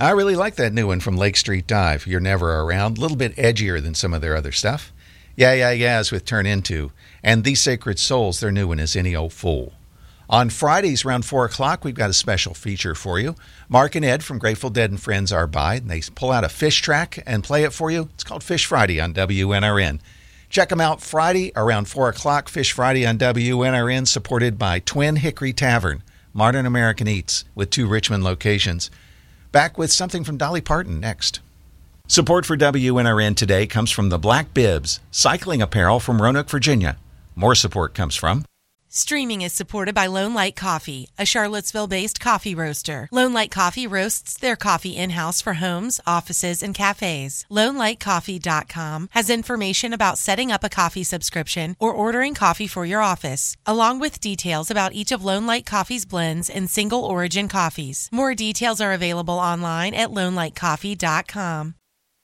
I really like that new one from Lake Street Dive. You're Never Around. A little bit edgier than some of their other stuff. Yeah, Yeahs with Turn Into. And These Sacred Souls, their new one is Any Old Fool. On Fridays around 4 o'clock, we've got a special feature for you. Mark and Ed from Grateful Dead and Friends are by, and they pull out a Fish track and play it for you. It's called Fish Friday on WNRN. Check them out Friday around 4 o'clock, Fish Friday on WNRN, supported by Twin Hickory Tavern, Modern American Eats, with 2 Richmond locations. Back with something from Dolly Parton next. Support for WNRN today comes from the Black Bibs, cycling apparel from Roanoke, Virginia. More support comes from... Streaming is supported by Lone Light Coffee, a Charlottesville-based coffee roaster. Lone Light Coffee roasts their coffee in-house for homes, offices, and cafes. LoneLightCoffee.com has information about setting up a coffee subscription or ordering coffee for your office, along with details about each of Lone Light Coffee's blends and single-origin coffees. More details are available online at LoneLightCoffee.com.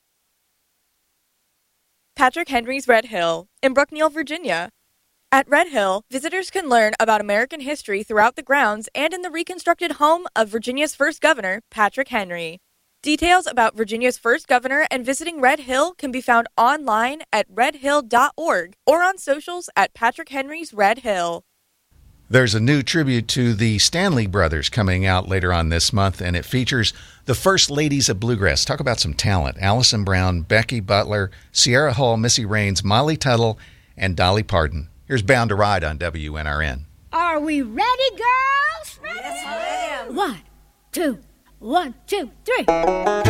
Patrick Henry's Red Hill in Brookneal, Virginia. At Red Hill, visitors can learn about American history throughout the grounds and in the reconstructed home of Virginia's first governor, Patrick Henry. Details about Virginia's first governor and visiting Red Hill can be found online at redhill.org or on socials at Patrick Henry's Red Hill. There's a new tribute to the Stanley Brothers coming out later on this month, and it features the First Ladies of Bluegrass. Talk about some talent. Allison Brown, Becky Butler, Sierra Hull, Missy Raines, Molly Tuttle, and Dolly Parton. Here's Bound to Ride on WNRN. Are we ready, girls? Yes, ma'am. 1, 2, 1, 2, 3.